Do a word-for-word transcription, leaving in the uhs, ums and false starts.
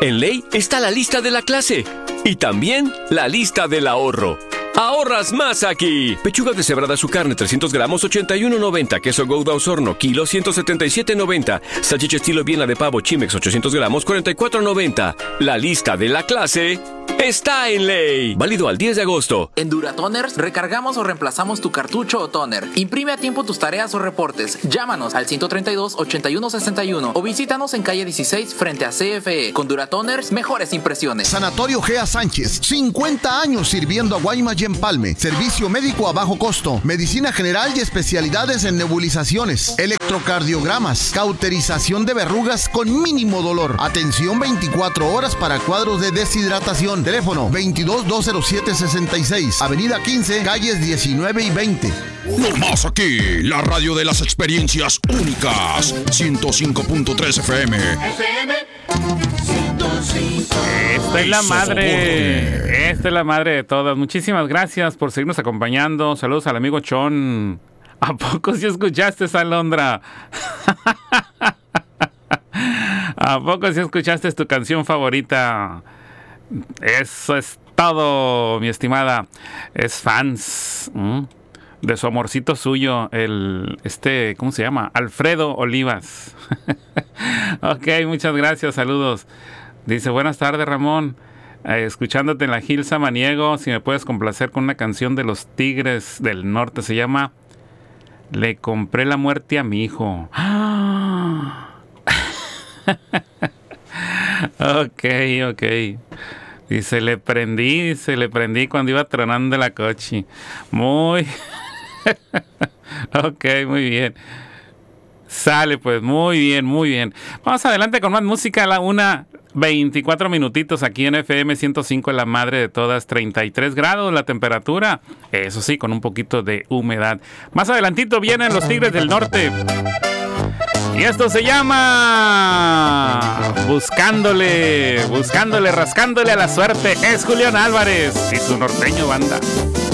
En Ley está la lista de la clase y también la lista del ahorro. ¡Ahorras más aquí! Pechuga deshebrada su carne, trescientos gramos, ochenta y uno noventa. Queso Gouda Osorno, kilo, ciento setenta y siete noventa. Salchicha estilo Viena de pavo Chimex, ochocientos gramos, cuarenta y cuatro noventa. La lista de la clase está en Ley. Válido al diez de agosto. En Duratoners recargamos o reemplazamos tu cartucho o toner. Imprime a tiempo tus tareas o reportes. Llámanos al ciento treinta y dos, ochenta y uno sesenta y uno o visítanos en calle dieciséis frente a C F E. Con Duratoners, mejores impresiones. Sanatorio Gea Sánchez, cincuenta años sirviendo a Guaymas y Empalme. Servicio médico a bajo costo. Medicina general y especialidades en nebulizaciones, electrocardiogramas, cauterización de verrugas con mínimo dolor. Atención veinticuatro horas para cuadros de deshidratación. Teléfono veintidós, dos cero siete, sesenta y seis. Avenida quince, calles diecinueve y veinte. No más aquí, la radio de las experiencias únicas. ciento cinco punto tres F M. F M ciento cinco. Esta es la madre. Esta es la madre de todas. Muchísimas gracias por seguirnos acompañando. Saludos al amigo Chon. ¿A poco si escuchaste esa Alondra? ¿A poco si escuchaste tu canción favorita? Eso es todo, mi estimada. Es fans ¿m? de su amorcito suyo, el este, ¿cómo se llama? Alfredo Olivas. Ok, muchas gracias, saludos. Dice, buenas tardes, Ramón. Eh, escuchándote en la Gil Samaniego, si me puedes complacer con una canción de los Tigres del Norte, se llama Le compré la muerte a mi hijo. Ok, ok. Dice, le prendí, se le prendí cuando iba tronando la coche. Muy... Ok, muy bien. Sale pues, muy bien, muy bien. Vamos adelante con más música a la una, veinticuatro minutitos aquí en F M ciento cinco, la madre de todas, treinta y tres grados la temperatura. Eso sí, con un poquito de humedad. Más adelantito vienen los Tigres del Norte. Y esto se llama Buscándole, buscándole, rascándole a la suerte. Es Julián Álvarez y su norteño banda.